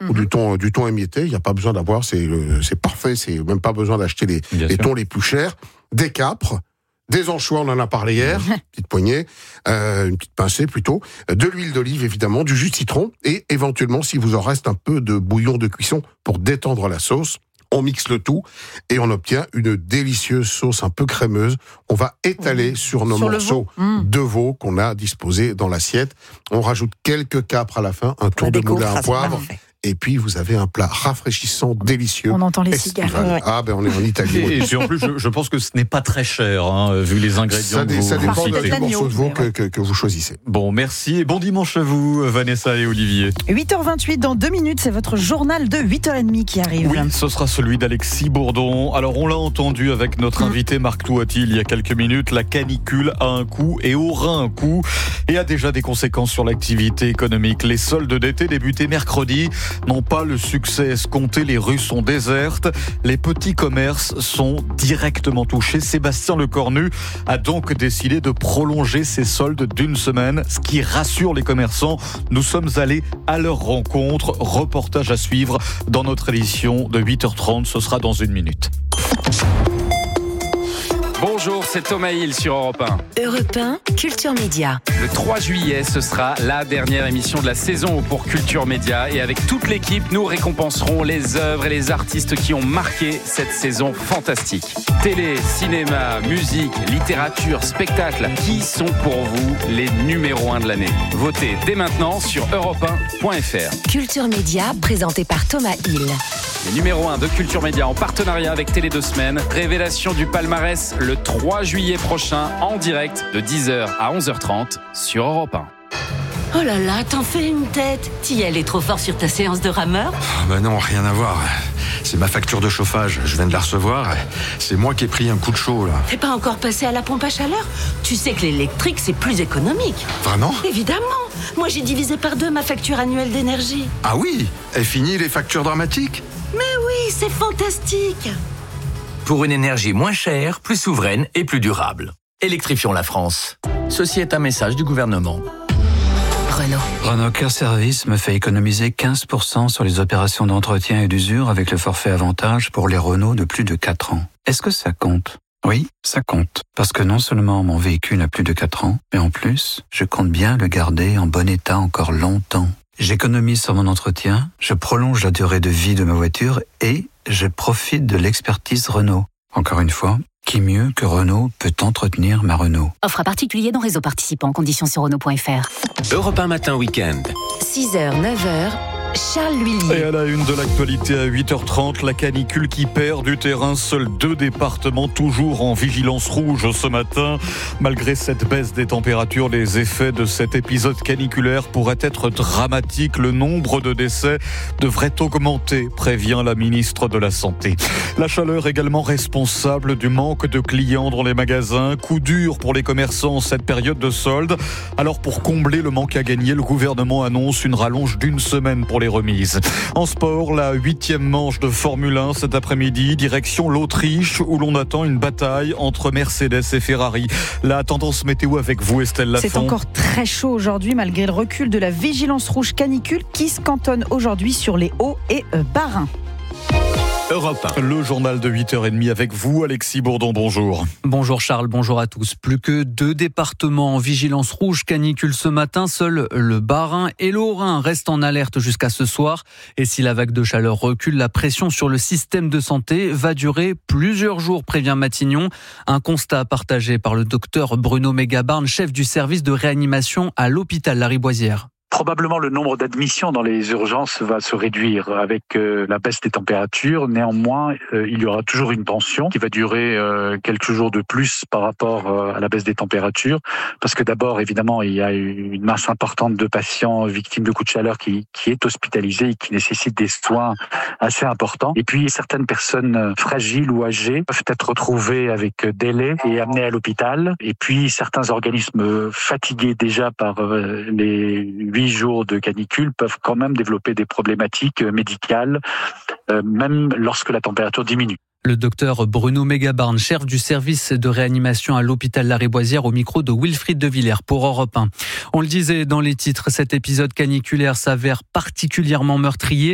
ou du thon émietté. Il n'y a pas besoin d'avoir, c'est parfait. C'est même pas besoin d'acheter les thons les plus chers. Des capres, des anchois, on en a parlé hier, petite poignée, une petite pincée plutôt, de l'huile d'olive évidemment, du jus de citron et éventuellement, si vous en reste un peu de bouillon de cuisson pour détendre la sauce. On mixe le tout et on obtient une délicieuse sauce un peu crémeuse. On va étaler sur nos morceaux de veau qu'on a disposés dans l'assiette. On rajoute quelques capres à la fin, un tour de moulin à poivre. Et puis, vous avez un plat rafraîchissant, délicieux. On entend les cigares. Ouais. Ah, on est en Italie. Et puis en plus, je pense que ce n'est pas très cher, vu les ingrédients que vous ça dépend citez. du morceau de veau que vous choisissez. Bon, merci et bon dimanche à vous, Vanessa et Olivier. 8h28, dans 2 minutes, c'est votre journal de 8h30 qui arrive. Oui, ce sera celui d'Alexis Bourdon. Alors, on l'a entendu avec notre invité Marc Touati il y a quelques minutes, la canicule a un coût et aura un coût et a déjà des conséquences sur l'activité économique. Les soldes d'été débutés mercredi n'ont pas le succès escompté, les rues sont désertes, les petits commerces sont directement touchés. Sébastien Lecornu a donc décidé de prolonger ses soldes d'une semaine, ce qui rassure les commerçants. Nous sommes allés à leur rencontre. Reportage à suivre dans notre édition de 8h30, ce sera dans 1 minute. Bonjour, c'est Thomas Hill sur Europe 1. Europe 1, Culture Média. Le 3 juillet, ce sera la dernière émission de la saison pour Culture Média. Et avec toute l'équipe, nous récompenserons les œuvres et les artistes qui ont marqué cette saison fantastique. Télé, cinéma, musique, littérature, spectacle. Qui sont pour vous les numéros 1 de l'année ? Votez dès maintenant sur europe1.fr. Culture Média, présenté par Thomas Hill. Les numéros 1 de Culture Média en partenariat avec Télé 2 Semaines. Révélation du palmarès le 3 juillet prochain en direct de 10h à 11h30 sur Europe 1. Oh là là, t'en fais une tête. T'y allais trop fort sur ta séance de rameur ? Non, rien à voir. C'est ma facture de chauffage, je viens de la recevoir. C'est moi qui ai pris un coup de chaud là. T'es pas encore passé à la pompe à chaleur ? Tu sais que l'électrique c'est plus économique. Vraiment ? Évidemment. Moi j'ai divisé par 2 ma facture annuelle d'énergie. Ah oui ? Est fini les factures dramatiques ? Mais oui, c'est fantastique. Pour une énergie moins chère, plus souveraine et plus durable. Électrifions la France. Ceci est un message du gouvernement. Renault Care Service me fait économiser 15% sur les opérations d'entretien et d'usure avec le forfait avantage pour les Renault de plus de 4 ans. Est-ce que ça compte ? Oui, ça compte. Parce que non seulement mon véhicule a plus de 4 ans, mais en plus, je compte bien le garder en bon état encore longtemps. J'économise sur mon entretien, je prolonge la durée de vie de ma voiture et je profite de l'expertise Renault. Encore une fois, qui mieux que Renault peut entretenir ma Renault ? Offre à particulier dans réseau participant. Conditions sur Renault.fr. Europe 1 matin week-end. 6h, 9h, Charles Lhuillier. Et à la une de l'actualité à 8h30, la canicule qui perd du terrain. Seuls 2 départements toujours en vigilance rouge ce matin. Malgré cette baisse des températures, les effets de cet épisode caniculaire pourraient être dramatiques. Le nombre de décès devrait augmenter, prévient la ministre de la Santé. La chaleur également responsable du manque de clients dans les magasins. Coup dur pour les commerçants en cette période de solde. Alors pour combler le manque à gagner, le gouvernement annonce une rallonge d'1 semaine pour les remises. En sport, la 8e manche de Formule 1 cet après-midi, direction l'Autriche où l'on attend une bataille entre Mercedes et Ferrari. La tendance météo avec vous, Estelle Lafont. C'est encore très chaud aujourd'hui malgré le recul de la vigilance rouge canicule qui se cantonne aujourd'hui sur les Hauts et Bas-Rhin. Europe 1. Le journal de 8h30 avec vous, Alexis Bourdon, bonjour. Bonjour Charles, bonjour à tous. Plus que 2 départements en vigilance rouge canicule ce matin. Seuls le Bas-Rhin et le Haut-Rhin restent en alerte jusqu'à ce soir. Et si la vague de chaleur recule, la pression sur le système de santé va durer plusieurs jours, prévient Matignon. Un constat partagé par le docteur Bruno Mégabarne, chef du service de réanimation à l'hôpital Lariboisière. Probablement le nombre d'admissions dans les urgences va se réduire avec la baisse des températures. Néanmoins, il y aura toujours une tension qui va durer quelques jours de plus par rapport à la baisse des températures. Parce que d'abord, évidemment, il y a une masse importante de patients victimes de coups de chaleur qui est hospitalisée et qui nécessite des soins assez importants. Et puis, certaines personnes fragiles ou âgées peuvent être retrouvées avec délai et amenées à l'hôpital. Et puis, certains organismes fatigués déjà par les 8 jours de canicule peuvent quand même développer des problématiques médicales, même lorsque la température diminue. Le docteur Bruno Mégabarne, chef du service de réanimation à l'hôpital Lariboisière, au micro de Wilfried de Villers pour Europe 1. On le disait dans les titres, cet épisode caniculaire s'avère particulièrement meurtrier.